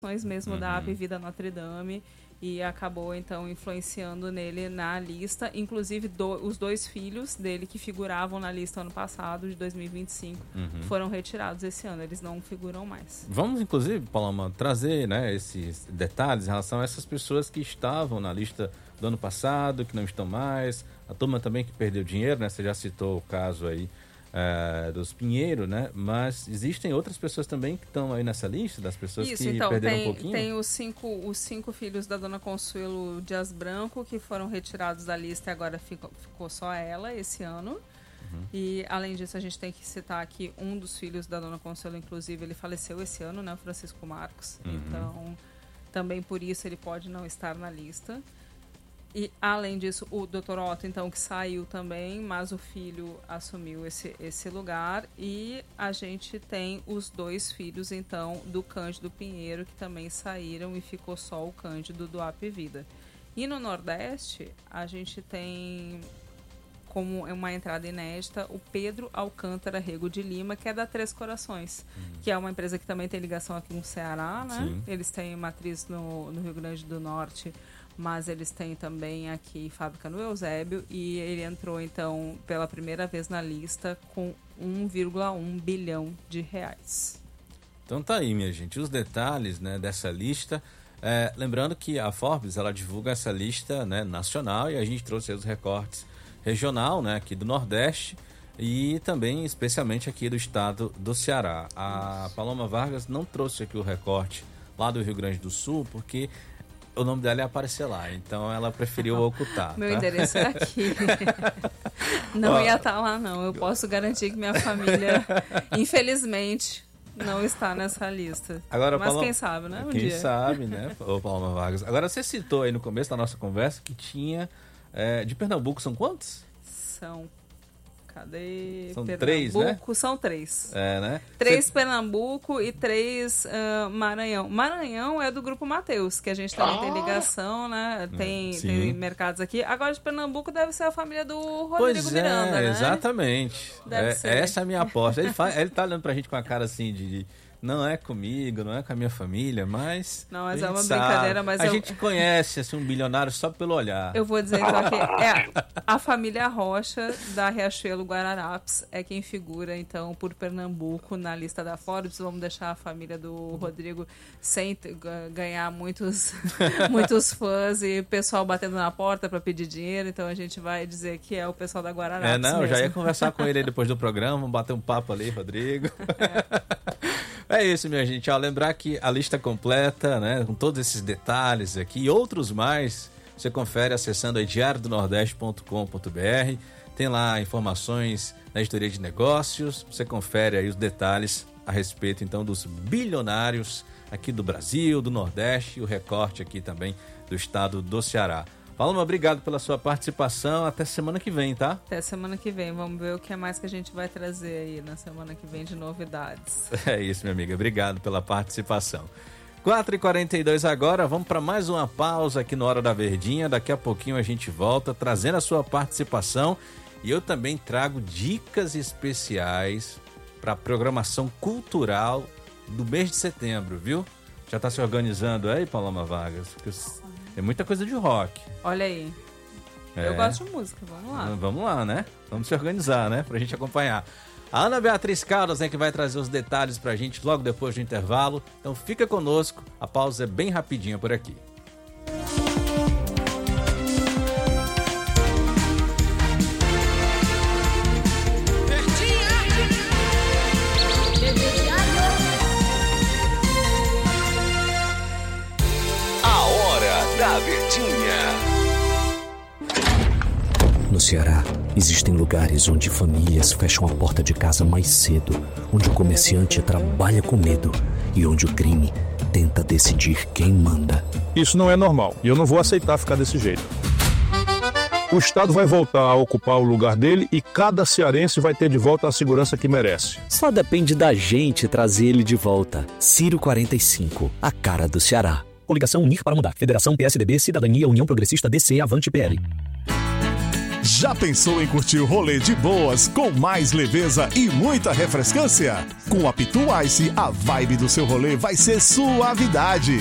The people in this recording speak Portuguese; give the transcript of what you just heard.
mesmo da Apvida Notre Dame, e acabou então influenciando nele na lista, inclusive os 2 filhos dele que figuravam na lista ano passado, de 2025, foram retirados esse ano, eles não figuram mais. Vamos inclusive, Paloma, trazer, né, esses detalhes em relação a essas pessoas que estavam na lista do ano passado, que não estão mais, a turma também que perdeu dinheiro, né? Você já citou o caso aí dos Pinheiro, né? Mas existem outras pessoas também que estão aí nessa lista, das pessoas que então, perderam um pouquinho? Tem os cinco filhos da dona Consuelo Dias Branco, que foram retirados da lista e agora ficou só ela esse ano. E, além disso, a gente tem que citar aqui um dos filhos da dona Consuelo, inclusive, ele faleceu esse ano, né? O Francisco Marcos. Então, também por isso ele pode não estar na lista. E, além disso, o Dr. Otto, então, que saiu também, mas o filho assumiu esse lugar. E a gente tem os 2 filhos, então, do Cândido Pinheiro, que também saíram e ficou só o Cândido do Apvida. E no Nordeste, a gente tem como uma entrada inédita o Pedro Alcântara Rego de Lima, que é da Três Corações, que é uma empresa que também tem ligação aqui com o Ceará, né? Sim. Eles têm matriz no Rio Grande do Norte, mas eles têm também aqui fábrica no Eusébio, e ele entrou, então, pela primeira vez na lista com 1,1 bilhão de reais. Então tá aí, minha gente, os detalhes, né, dessa lista. Lembrando que a Forbes, ela divulga essa lista, né, nacional, e a gente trouxe os recortes regional, né, aqui do Nordeste, e também especialmente aqui do estado do Ceará. A Paloma Vargas não trouxe aqui o recorte lá do Rio Grande do Sul, porque o nome dela ia aparecer lá, então ela preferiu ocultar. Meu endereço é aqui. Não ia estar lá, não. Eu posso garantir que minha família, infelizmente, não está nessa lista. Agora, mas Paloma, quem sabe, né? Quem sabe, né, Paloma Vargas. Agora, você citou aí no começo da nossa conversa que tinha... de Pernambuco, são quantos? Cadê? São Pernambuco, 3, né? São 3. Né? 3 Pernambuco e 3 Maranhão. Maranhão é do Grupo Mateus, que a gente também tem ligação, né? Tem mercados aqui. Agora de Pernambuco deve ser a família do Rodrigo Miranda, né? Exatamente. Essa é a minha aposta. Ele tá olhando pra gente com a cara assim de... Não é comigo, não é com a minha família, mas... Não, mas é uma brincadeira, mas... A gente conhece, assim, um bilionário só pelo olhar. Eu vou dizer então que a família Rocha da Riachuelo Guararapes é quem figura, então, por Pernambuco na lista da Forbes. Vamos deixar a família do Rodrigo sem ganhar muitos fãs e pessoal batendo na porta para pedir dinheiro, então a gente vai dizer que é o pessoal da Guararapes eu mesmo. já ia conversar com ele aí depois do programa, vamos bater um papo ali, Rodrigo. É isso, minha gente. Lembrar que a lista completa, né, com todos esses detalhes aqui e outros mais, você confere acessando aí diariodonordeste.com.br. Tem lá informações na editoria de negócios. Você confere aí os detalhes a respeito, então, dos bilionários aqui do Brasil, do Nordeste, e o recorte aqui também do estado do Ceará. Paloma, obrigado pela sua participação. Até semana que vem, tá? Até semana que vem. Vamos ver o que é mais que a gente vai trazer aí na semana que vem de novidades. É isso, minha amiga. Obrigado pela participação. 4h42 agora. Vamos para mais uma pausa aqui no Hora da Verdinha. Daqui a pouquinho a gente volta trazendo a sua participação. E eu também trago dicas especiais para a programação cultural do mês de setembro, viu? Já está se organizando aí, Paloma Vargas? Tem muita coisa de rock. Olha aí. Eu gosto de música, vamos lá. Vamos lá, né? Vamos se organizar, né? Pra gente acompanhar. A Ana Beatriz Caldas, né, que vai trazer os detalhes pra gente logo depois do intervalo. Então fica conosco, a pausa é bem rapidinha por aqui. Da Verdinha. No Ceará, existem lugares onde famílias fecham a porta de casa mais cedo, onde o comerciante trabalha com medo e onde o crime tenta decidir quem manda. Isso não é normal e eu não vou aceitar ficar desse jeito. O Estado vai voltar a ocupar o lugar dele e cada cearense vai ter de volta a segurança que merece. Só depende da gente trazer ele de volta. Ciro 45, a cara do Ceará. Coligação Unir para Mudar. Federação PSDB, Cidadania, União Progressista, DC, Avante PL. Já pensou em curtir o rolê de boas, com mais leveza e muita refrescância? Com a Pitu Ice, a vibe do seu rolê vai ser suavidade.